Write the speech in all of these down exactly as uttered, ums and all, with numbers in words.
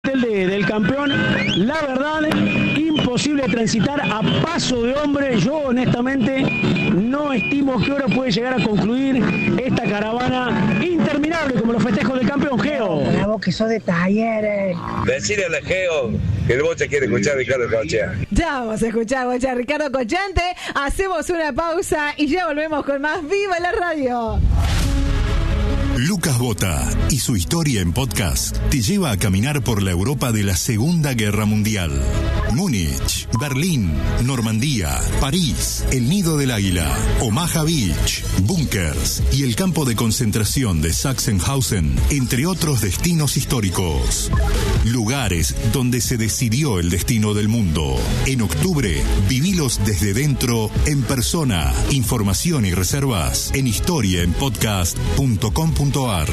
plantel de, del campeón. La verdad, imposible transitar a paso de hombre. Yo honestamente no estimo qué hora puede llegar a concluir esta caravana interminable como los festejos del campeón. Geo. Bravo, que sos de Talleres. Decirle a Geo que el Bocha quiere escuchar a Ricardo Cochea. Ya vamos a escuchar Bocha Ricardo Cochante. Hacemos una pausa y ya volvemos con más Viva la Radio. Lucas Bota y su historia en podcast te lleva a caminar por la Europa de la Segunda Guerra Mundial. Múnich, Berlín, Normandía, París, el Nido del Águila, Omaha Beach, búnkers y el campo de concentración de Sachsenhausen, entre otros destinos históricos. Lugares donde se decidió el destino del mundo. En octubre, vivilos desde dentro, en persona. Información y reservas en historia en podcast punto com punto a r.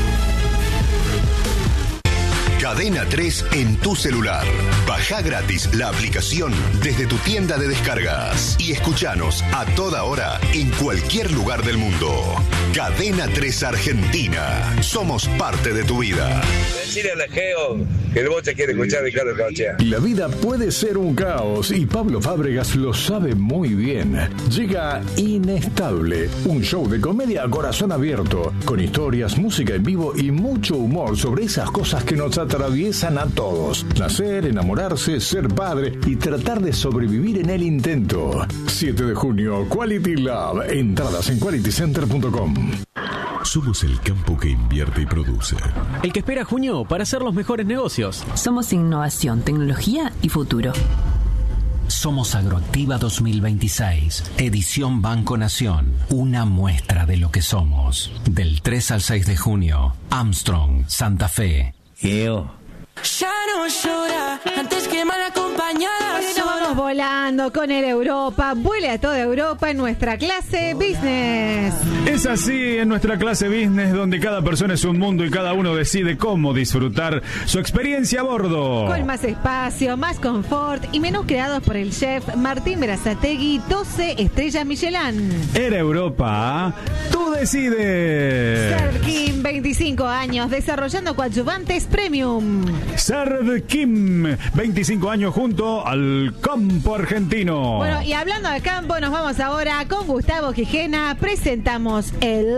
Cadena tres en tu celular. Baja gratis la aplicación desde tu tienda de descargas y escuchanos a toda hora en cualquier lugar del mundo. Cadena tres Argentina. Somos parte de tu vida. Decirle a Geo que el Bocha quiere escuchar a Ricardo Cochea. La vida puede ser un caos y Pablo Fábregas lo sabe muy bien. Llega Inestable, un show de comedia a corazón abierto, con historias, música en vivo y mucho humor sobre esas cosas que nos atraviesan a todos. Nacer, enamorarse, ser padre y tratar de sobrevivir en el intento. siete de junio, Quality Love. Entradas en quality center punto com. Somos el campo que invierte y produce. El que espera junio para hacer los mejores negocios. Somos innovación, tecnología y futuro. Somos Agroactiva dos mil veintiséis, edición Banco Nación. Una muestra de lo que somos. Del tres al seis de junio, Armstrong, Santa Fe. Geo. Ya no llora, antes que mal acompañada. Nos vamos volando con el Europa. Vuele a toda Europa en nuestra clase Business. Es así en nuestra clase Business, donde cada persona es un mundo y cada uno decide cómo disfrutar su experiencia a bordo. Con más espacio, más confort y menús creados por el chef Martín Berazategui, doce estrellas Michelin. Era Europa, tú decides. Serv Kim, veinticinco años, desarrollando coadyuvantes premium. Serv Kim, veinticinco años junto al campo argentino. Bueno, y hablando de campo, nos vamos ahora con Gustavo Gijena. Presentamos el...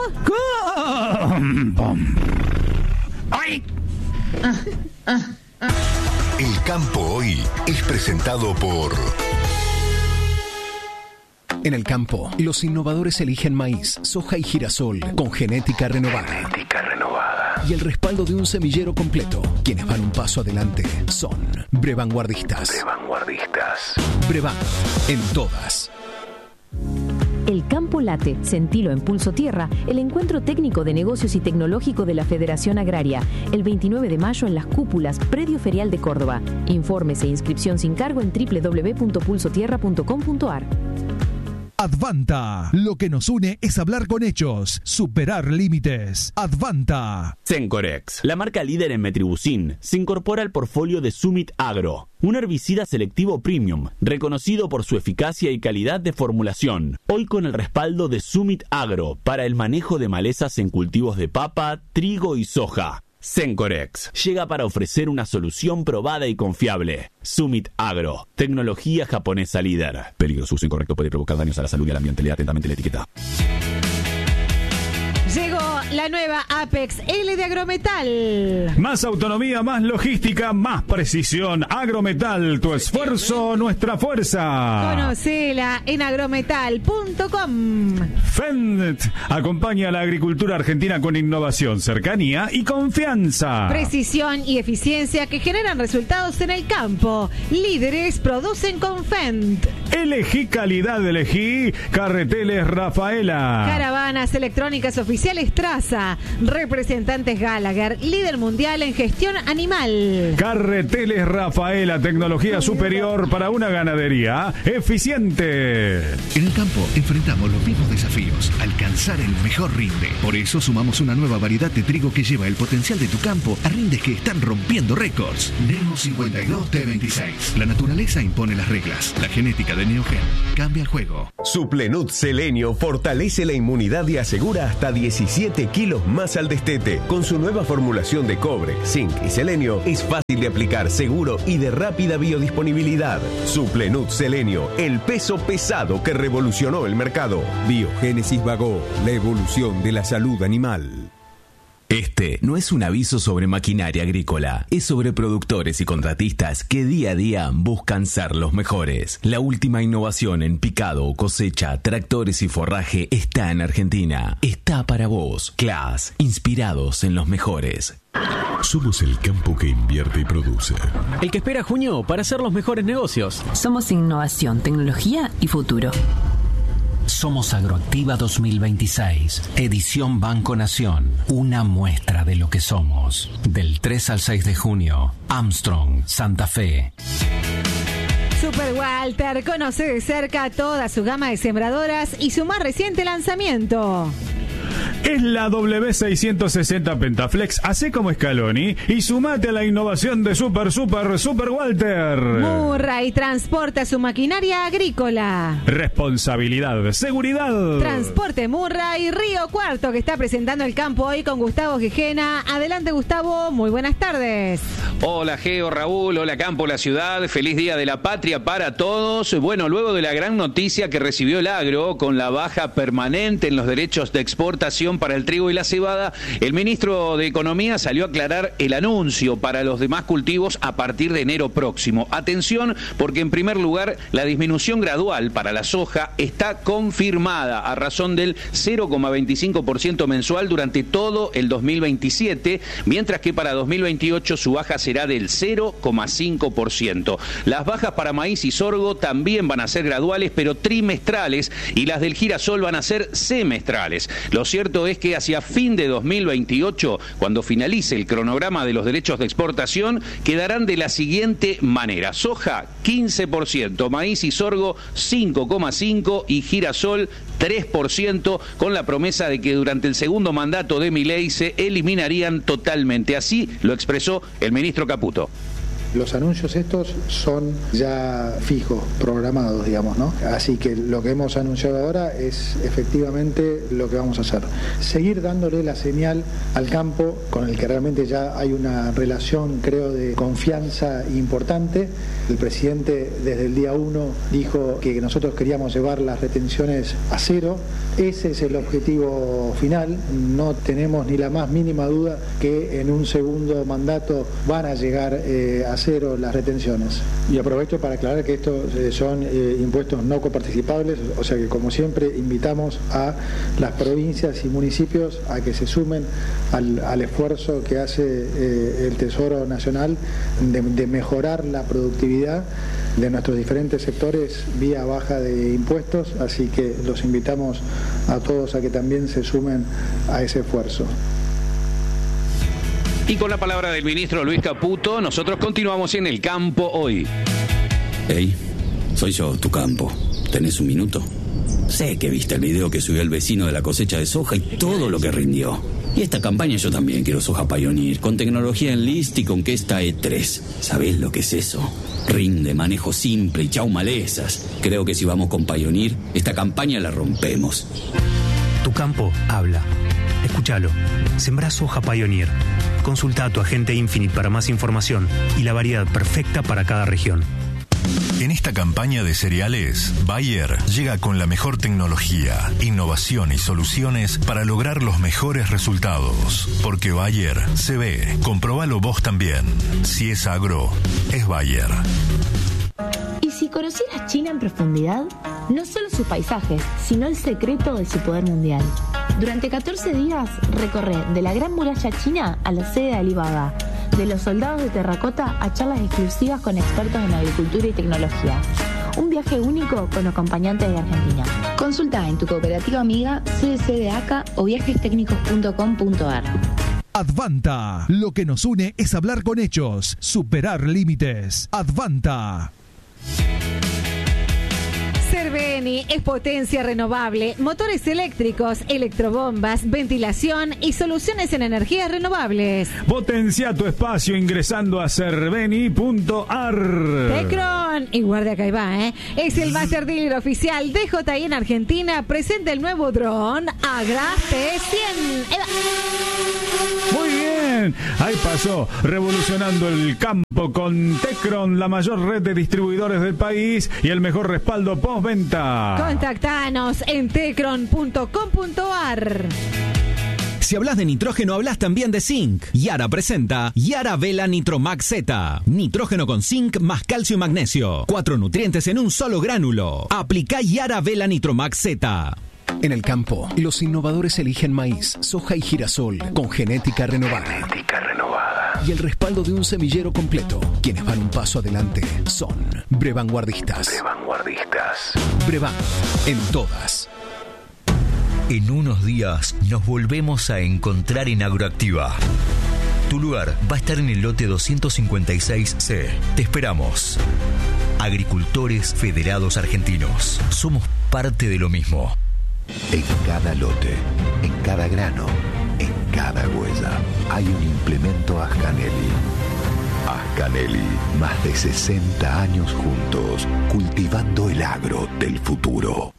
Campo. ¡Ay! El campo hoy es presentado por... En el campo, los innovadores eligen maíz, soja y girasol con genética renovada. Genética renovada. Y el respaldo de un semillero completo. Quienes van un paso adelante son Brevanguardistas. Brevanguardistas. Brevan, en todas. El Campo Late, Sentilo en Pulso Tierra, el encuentro técnico de negocios y tecnológico de la Federación Agraria, el veintinueve de mayo en Las Cúpulas, Predio Ferial de Córdoba. Informes e inscripción sin cargo en doble u doble u doble u punto pulso tierra punto com punto a r. Advanta. Lo que nos une es hablar con hechos, superar límites. Advanta. Sencorex, la marca líder en metribuzin, se incorpora al portfolio de Summit Agro, un herbicida selectivo premium, reconocido por su eficacia y calidad de formulación. Hoy con el respaldo de Summit Agro para el manejo de malezas en cultivos de papa, trigo y soja. Sencorex llega para ofrecer una solución probada y confiable. Summit Agro, tecnología japonesa líder. Peligro, su uso incorrecto puede provocar daños a la salud y al ambiente. Lea atentamente la etiqueta. Llegó la nueva Apex L de Agrometal. Más autonomía, más logística, más precisión. Agrometal, tu esfuerzo, nuestra fuerza. Conocela en agrometal punto com. Fendt acompaña a la agricultura argentina con innovación, cercanía y confianza. Precisión y eficiencia que generan resultados en el campo. Líderes producen con Fendt. Elegí calidad, elegí Carreteles Rafaela. Caravanas electrónicas oficiales Traza. Representantes Gallagher, líder mundial en gestión animal. Carreteles Rafaela, tecnología superior para una ganadería eficiente. En el campo enfrentamos los mismos desafíos, alcanzar el mejor rinde. Por eso sumamos una nueva variedad de trigo que lleva el potencial de tu campo a rindes que están rompiendo récords. Neo cincuenta y dos T veintiséis. La naturaleza impone las reglas. La genética de Neogen cambia el juego. Suplenut Selenio fortalece la inmunidad y asegura hasta diecisiete kilos kilos más al destete. Con su nueva formulación de cobre, zinc y selenio, es fácil de aplicar, seguro y de rápida biodisponibilidad. Suplenut Selenio, el peso pesado que revolucionó el mercado. Biogénesis Vago, la evolución de la salud animal. Este no es un aviso sobre maquinaria agrícola, es sobre productores y contratistas que día a día buscan ser los mejores. La última innovación en picado, cosecha, tractores y forraje está en Argentina. Está para vos. Claas, inspirados en los mejores. Somos el campo que invierte y produce. El que espera junio para hacer los mejores negocios. Somos innovación, tecnología y futuro. Somos Agroactiva dos mil veintiséis, edición Banco Nación, una muestra de lo que somos. Del tres al seis de junio, Armstrong, Santa Fe. Super Walter conoce de cerca toda su gama de sembradoras y su más reciente lanzamiento. Es la W seiscientos sesenta Pentaflex, hacé como Scaloni y sumate a la innovación de Super Super Super Walter. Murray transporta su maquinaria agrícola. Responsabilidad, seguridad. Transporte Murray Río Cuarto, que está presentando el campo hoy con Gustavo Gijena. Adelante, Gustavo, muy buenas tardes. Hola Geo, Raúl, hola Campo, la ciudad, feliz Día de la Patria para todos. Bueno, luego de la gran noticia que recibió el agro con la baja permanente en los derechos de exportación para el trigo y la cebada, el ministro de Economía salió a aclarar el anuncio para los demás cultivos a partir de enero próximo. Atención, porque en primer lugar, la disminución gradual para la soja está confirmada a razón del cero coma veinticinco por ciento mensual durante todo el dos mil veintisiete, mientras que para dos mil veintiocho su baja será del cero coma cinco por ciento. Las bajas para maíz y sorgo también van a ser graduales, pero trimestrales, y las del girasol van a ser semestrales. Lo cierto es que hacia fin de dos mil veintiocho, cuando finalice el cronograma de los derechos de exportación, quedarán de la siguiente manera: soja quince por ciento, maíz y sorgo cinco coma cinco por ciento y girasol tres por ciento, con la promesa de que durante el segundo mandato de Milei se eliminarían totalmente. Así lo expresó el ministro Caputo. Los anuncios estos son ya fijos, programados, digamos, ¿no? Así que lo que hemos anunciado ahora es efectivamente lo que vamos a hacer. Seguir dándole la señal al campo, con el que realmente ya hay una relación, creo, de confianza importante. El presidente desde el día uno dijo que nosotros queríamos llevar las retenciones a cero. Ese es el objetivo final. No tenemos ni la más mínima duda que en un segundo mandato van a llegar eh, a cero las retenciones. Y aprovecho para aclarar que estos eh, son eh, impuestos no coparticipables, o sea que, como siempre, invitamos a las provincias y municipios a que se sumen al, al esfuerzo que hace eh, el Tesoro Nacional de, de mejorar la productividad de nuestros diferentes sectores vía baja de impuestos, así que los invitamos a todos a que también se sumen a ese esfuerzo. Y con la palabra del ministro Luis Caputo, nosotros continuamos en el campo hoy. Hey, soy yo, tu campo. ¿Tenés un minuto? Sé que viste el video que subió el vecino de la cosecha de soja y todo lo que rindió. Y esta campaña yo también quiero soja Pioneer, con tecnología Enlist y con que esta E tres. ¿Sabés lo que es eso? Rinde, manejo simple y chau malezas. Creo que si vamos con Pioneer, esta campaña la rompemos. Tu campo habla. Escúchalo. Sembrá soja Pioneer. Consulta a tu agente Infinite para más información y la variedad perfecta para cada región. En esta campaña de cereales, Bayer llega con la mejor tecnología, innovación y soluciones para lograr los mejores resultados. Porque Bayer se ve. Comprobalo vos también. Si es agro, es Bayer. ¿Y si conocieras China en profundidad? No solo sus paisajes, sino el secreto de su poder mundial. Durante catorce días recorre de la Gran Muralla China a la sede de Alibaba, de los soldados de terracota a charlas exclusivas con expertos en agricultura y tecnología. Un viaje único con acompañantes de Argentina. Consulta en tu cooperativa amiga, C D C de A C A o viajes técnicos punto com punto a r. Advanta. Lo que nos une es hablar con hechos, superar límites. Advanta. Cerveni es potencia renovable, motores eléctricos, electrobombas, ventilación y soluciones en energías renovables. Potencia tu espacio ingresando a cerveni punto ar. Tecron, y guarda acá va, ¿eh? Es el master dealer oficial de J I en Argentina. Presenta el nuevo dron Agra T cien. Muy bien, ahí pasó, revolucionando el campo con Tecron, la mayor red de distribuidores del país y el mejor respaldo postventa. Contactanos en tecron punto com punto ar. Si hablas de nitrógeno, hablas también de zinc. Yara presenta Yara Vela Nitromax Z. Nitrógeno con zinc más calcio y magnesio. Cuatro nutrientes en un solo gránulo. Aplica Yara Vela Nitromax Z. En el campo, los innovadores eligen maíz, soja y girasol con genética renovada. Genética renovada. Y el respaldo de un semillero completo. Quienes van un paso adelante son Brevanguardistas. Brevanguardistas. Brevan, en todas. En unos días nos volvemos a encontrar en Agroactiva. Tu lugar va a estar en el lote doscientos cincuenta y seis ce. Te esperamos. Agricultores Federados Argentinos. Somos parte de lo mismo. En cada lote, en cada grano, en cada huella, hay un implemento Ascanelli. Ascanelli, más de sesenta años juntos, cultivando el agro del futuro.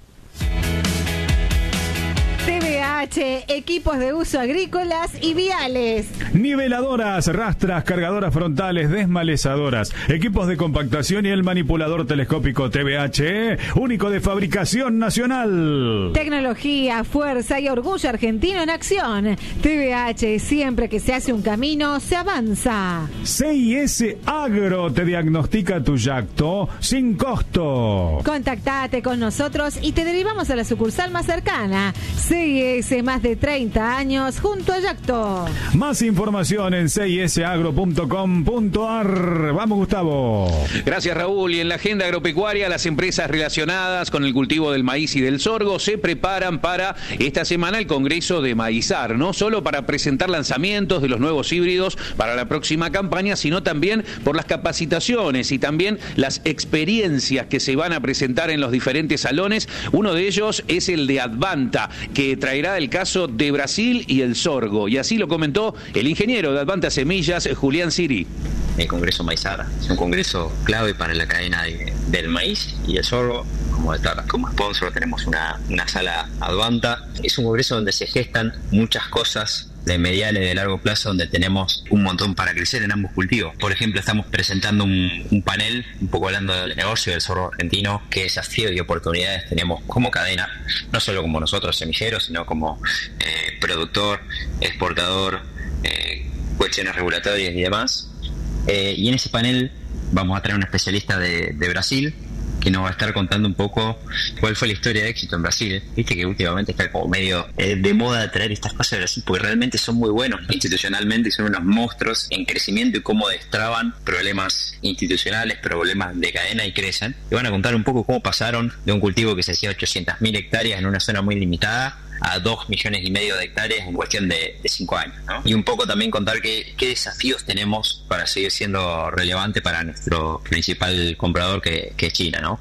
T V H, equipos de uso agrícolas y viales. Niveladoras, rastras, cargadoras frontales, desmalezadoras, equipos de compactación y el manipulador telescópico T V H, único de fabricación nacional. Tecnología, fuerza y orgullo argentino en acción. T V H, siempre que se hace un camino, se avanza. C I S Agro te diagnostica tu yacto sin costo. Contactate con nosotros y te derivamos a la sucursal más cercana. C I S, más de treinta años junto a Yacto. Más información en c i s agro punto com punto ar. Vamos, Gustavo. Gracias, Raúl. Y en la agenda agropecuaria, las empresas relacionadas con el cultivo del maíz y del sorgo se preparan para esta semana el Congreso de Maizar, no solo para presentar lanzamientos de los nuevos híbridos para la próxima campaña, sino también por las capacitaciones y también las experiencias que se van a presentar en los diferentes salones. Uno de ellos es el de Advanta, que traerá el caso de Brasil y el sorgo. Y así lo comentó el ingeniero de Advanta Semillas, Julián Siri. El Congreso Maizar es un congreso clave para la cadena de, del maíz y el sorgo. Como, como sponsor tenemos una, una sala Advanta. Es un congreso donde se gestan muchas cosas de mediano y de largo plazo, donde tenemos un montón para crecer en ambos cultivos. Por ejemplo, estamos presentando un, un panel un poco hablando del negocio del sorgo argentino, qué desafíos y oportunidades tenemos como cadena, no solo como nosotros semilleros, sino como eh, productor, exportador, eh, cuestiones regulatorias y demás. Eh, y en ese panel vamos a traer un especialista de, de Brasil, que nos va a estar contando un poco cuál fue la historia de éxito en Brasil. Viste que últimamente está como medio eh, de moda traer estas cosas de Brasil, porque realmente son muy buenos institucionalmente, son unos monstruos en crecimiento y cómo destraban problemas institucionales, problemas de cadena y crecen. Y van a contar un poco cómo pasaron de un cultivo que se hacía ochocientas mil hectáreas en una zona muy limitada a dos millones y medio de hectáreas en cuestión de, de cinco años, ¿no? Y un poco también contar qué, qué desafíos tenemos para seguir siendo relevante para nuestro principal comprador, que, que es China, ¿no?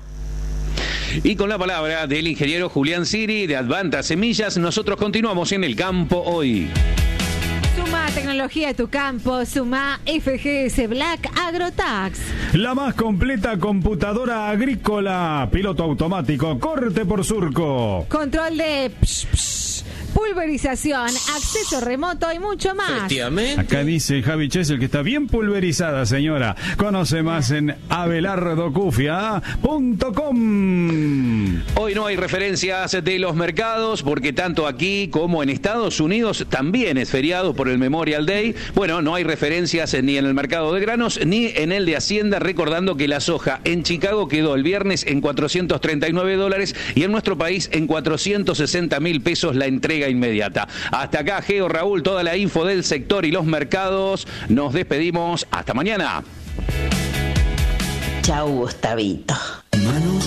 Y con la palabra del ingeniero Julián Siri de Advanta Semillas, nosotros continuamos en el campo hoy. Suma tecnología a tu campo, suma F G S Black AgroTax. La más completa computadora agrícola, piloto automático, corte por surco, control de psh, psh, pulverización, acceso remoto y mucho más. Efectivamente. Acá dice Javi Chesel que está bien pulverizada, señora. Conoce más en abelardo cufia punto com. Hoy no hay referencias de los mercados porque tanto aquí como en Estados Unidos también es feriado por el Memorial Day. Bueno, no hay referencias ni en el mercado de granos ni en el de Hacienda, recordando que la soja en Chicago quedó el viernes en cuatrocientos treinta y nueve dólares y en nuestro país en cuatrocientos sesenta mil pesos la entrega inmediata. Hasta acá, Geo, Raúl, toda la info del sector y los mercados. Nos despedimos. Hasta mañana. Chau, Gustavito. Manos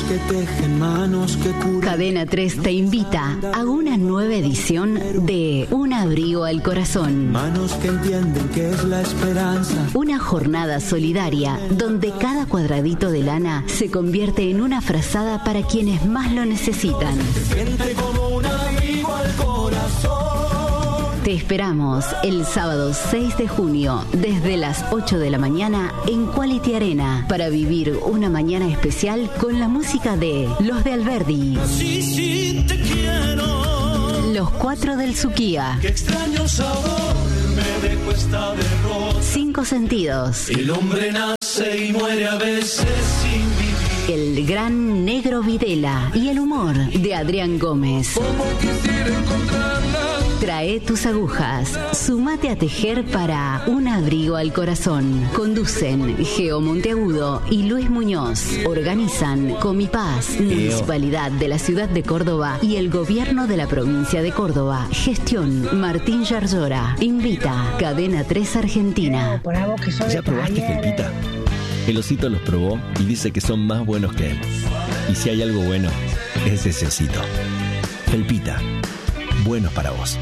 que tejen, manos que curan. Cadena tres te invita a una nueva edición de Un abrigo al corazón. Manos que entienden que es la esperanza. Una jornada solidaria donde cada cuadradito de lana se convierte en una frazada para quienes más lo necesitan. Siente como un abrigo al corazón. Te esperamos el sábado seis de junio desde las ocho de la mañana en Quality Arena para vivir una mañana especial con la música de Los de Alberdi. Sí, sí, te quiero. Los Cuatro del Suquía. Qué extraño sabor me dejó esta derrota. Cinco Sentidos. El hombre nace y muere a veces sin vivir. El gran Negro Videla y el humor de Adrián Gómez. Como quisiera encontrarla. Trae tus agujas, sumate a tejer para Un abrigo al corazón. Conducen Geo Monteagudo y Luis Muñoz. Organizan Comipaz, Municipalidad de la Ciudad de Córdoba y el Gobierno de la Provincia de Córdoba. Gestión Martín Yarzora. Invita Cadena tres Argentina. ¿Ya probaste Felpita? El osito los probó y dice que son más buenos que él. Y si hay algo bueno, es ese osito. Felpita, buenos para vos.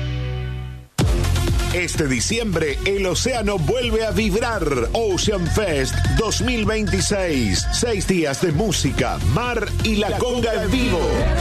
Este diciembre el océano vuelve a vibrar. Ocean Fest dos mil veintiséis. Seis días de música, mar y la conga en vivo.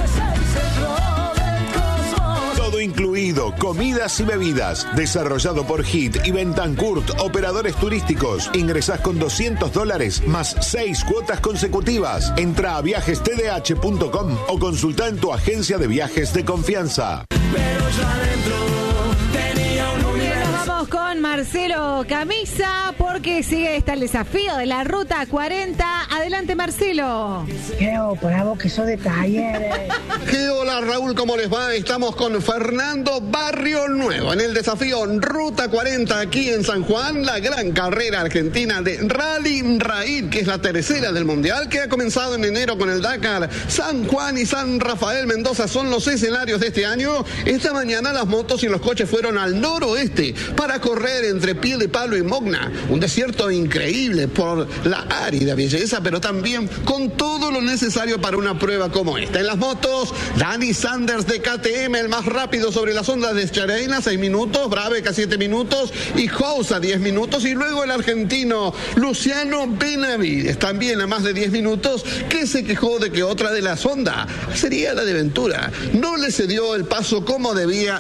Todo incluido, comidas y bebidas. Desarrollado por Hit y Bentancourt, operadores turísticos. Ingresás con doscientos dólares más seis cuotas consecutivas. Entra a viajes t d h punto com o consulta en tu agencia de viajes de confianza. Pero ya dentro tenía un universo. Nos vamos con Marcelo Camisa porque sigue está el desafío de la Ruta cuarenta. Adelante, Marcelo. Creo, por algo que sos de talleres. ¿Qué hola, Raúl? ¿Cómo les va? Estamos con Fernando Barrio Nuevo en el desafío Ruta cuarenta aquí en San Juan, la gran carrera argentina de Rally Raid, que es la tercera del Mundial, que ha comenzado en enero con el Dakar. San Juan y San Rafael Mendoza son los escenarios de este año. Esta mañana las motos y los coches fueron al noroeste para correr entre Pie de Palo y Mogna, un desierto increíble por la árida belleza, pero también con todo lo necesario para una prueba como esta. En las motos, Dani Sanders de K T M, el más rápido sobre las ondas de Schereina, seis minutos, Brabeca siete minutos y Housa diez minutos, y luego el argentino Luciano Benavides, también a más de diez minutos, que se quejó de que otra de las ondas sería la de Ventura. No le cedió el paso como debía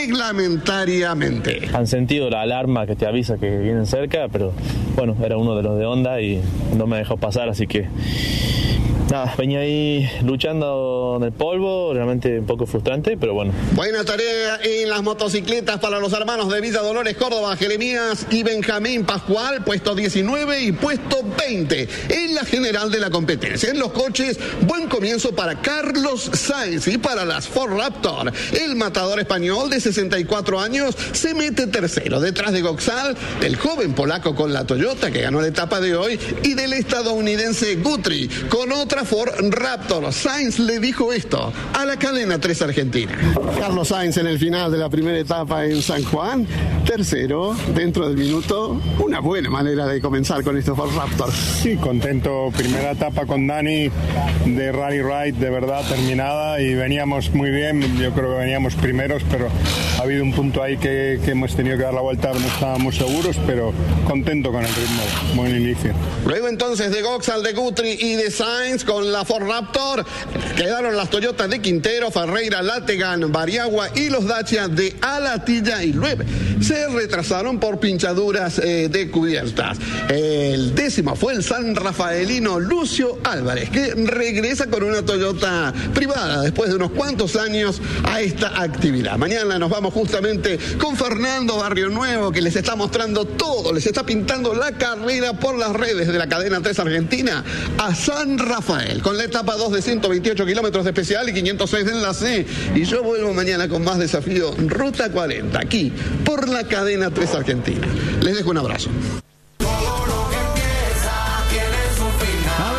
reglamentariamente. Han sentido la alarma que te avisa que vienen cerca, pero bueno, era uno de los de Honda y no me dejó pasar, así que nada, venía ahí luchando en el polvo, realmente un poco frustrante, pero bueno. Buena tarea en las motocicletas para los hermanos de Villa Dolores, Córdoba, Jeremías y Benjamín Pascual, puesto diecinueve y puesto veinte en la general de la competencia. En los coches, buen comienzo para Carlos Sainz y para las Ford Raptor. El matador español de sesenta y cuatro años se mete tercero, detrás de Goxal, del joven polaco con la Toyota que ganó la etapa de hoy, y del estadounidense Guthrie con otra Ford Raptor. Sainz le dijo esto a la cadena tres Argentina. Carlos Sainz en el final de la primera etapa en San Juan, tercero dentro del minuto. Una buena manera de comenzar con estos Ford Raptor. Sí, contento. Primera etapa con Dani de Rally Ride, de verdad terminada, y veníamos muy bien. Yo creo que veníamos primeros, pero ha habido un punto ahí que, que hemos tenido que dar la vuelta, no estábamos seguros, pero contento con el ritmo. Buen inicio. Luego entonces de Goxal, de Guthrie y de Sainz con la Ford Raptor quedaron las Toyotas de Quintero, Ferreira, Lategan, Bariagua y los Dacia de Alatilla y Lueve. Se retrasaron por pinchaduras eh, de cubiertas. El décimo fue el san rafaelino Lucio Álvarez, que regresa con una Toyota privada después de unos cuantos años a esta actividad. Mañana nos vamos justamente con Fernando Barrio Nuevo, que les está mostrando todo, les está pintando la carrera por las redes de la cadena tres Argentina a San Rafael, con la etapa dos de ciento veintiocho kilómetros de especial y quinientos seis de enlace. Y yo vuelvo mañana con más desafío Ruta cuarenta, aquí por la cadena tres Argentina. Les dejo un abrazo. Abrazo grande.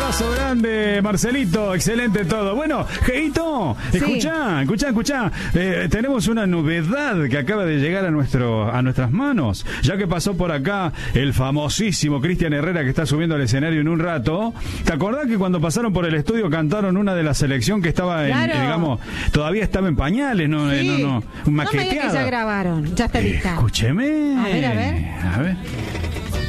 grande, Marcelito, excelente todo. Bueno, Geito, escuchá, sí. escuchá, escuchá. Eh, tenemos una novedad que acaba de llegar a nuestro a nuestras manos, ya que pasó por acá el famosísimo Cristian Herrera, que está subiendo al escenario en un rato. ¿Te acordás que cuando pasaron por el estudio cantaron una de la selección que estaba, claro. en, digamos, todavía estaba en pañales, no, sí. no, no, maqueteada? No me digas que ya grabaron, ya está lista. Escúcheme. A ver, a ver. A ver.